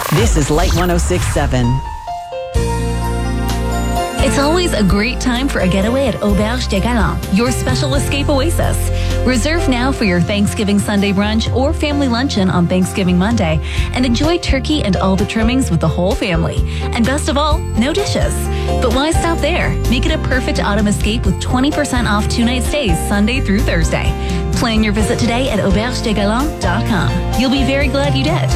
This is Light 106.7. It's always a great time for a getaway at Auberge des Galants, your special escape oasis. Reserve now for your Thanksgiving Sunday brunch or family luncheon on Thanksgiving Monday and enjoy turkey and all the trimmings with the whole family. And best of all, no dishes. But why stop there? Make it a perfect autumn escape with 20% off 2-night stays Sunday through Thursday. Plan your visit today at aubergedesgalants.com. You'll be very glad you did.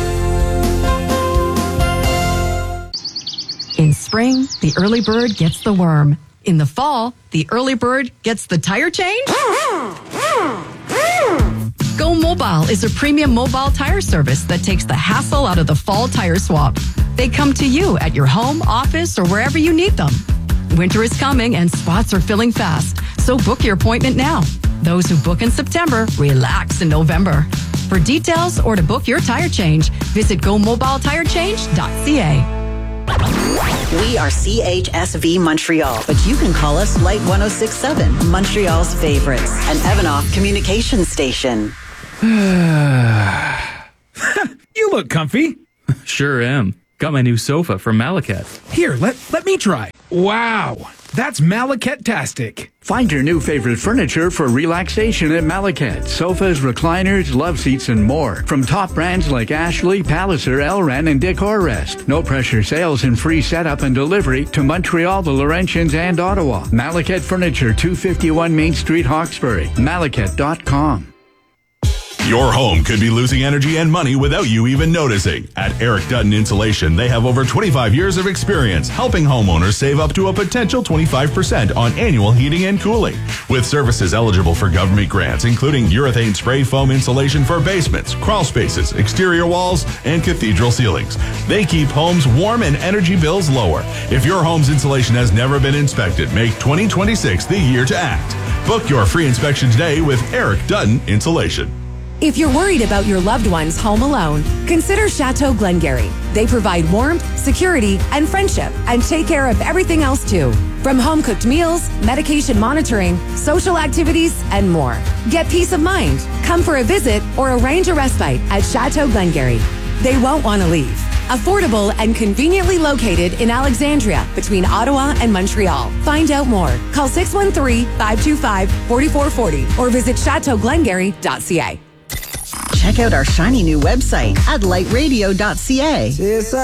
In spring, the early bird gets the worm. In the fall, the early bird gets the tire change. Go Mobile is a premium mobile tire service that takes the hassle out of the fall tire swap. They come to you at your home, office, or wherever you need them. Winter is coming and spots are filling fast, so book your appointment now. Those who book in September, relax in November. For details or to book your tire change, visit gomobiletirechange.ca. We are CHSV Montreal, but you can call us Light 106.7, Montreal's favorites, an Evanoff communication station. You look comfy. Sure am. Got my new sofa from Malaket. Here, let me try. Wow, that's Malaket-tastic. Find your new favorite furniture for relaxation at Malaket. Sofas, recliners, love seats, and more. From top brands like Ashley, Palliser, Elran, and Decorrest. No pressure sales and free setup and delivery to Montreal, the Laurentians, and Ottawa. Malaket Furniture, 251 Main Street, Hawkesbury. Malaket.com. Your home could be losing energy and money without you even noticing. At Eric Dutton Insulation, they have over 25 years of experience helping homeowners save up to a potential 25% on annual heating and cooling. With services eligible for government grants, including urethane spray foam insulation for basements, crawl spaces, exterior walls, and cathedral ceilings. They keep homes warm and energy bills lower. If your home's insulation has never been inspected, make 2026 the year to act. Book your free inspection today with Eric Dutton Insulation. If you're worried about your loved ones home alone, consider Chateau Glengarry. They provide warmth, security, and friendship, and take care of everything else too. From home-cooked meals, medication monitoring, social activities, and more. Get peace of mind. Come for a visit or arrange a respite at Chateau Glengarry. They won't want to leave. Affordable and conveniently located in Alexandria between Ottawa and Montreal. Find out more. Call 613-525-4440 or visit chateauglengarry.ca. Check out our shiny new website at lightradio.ca.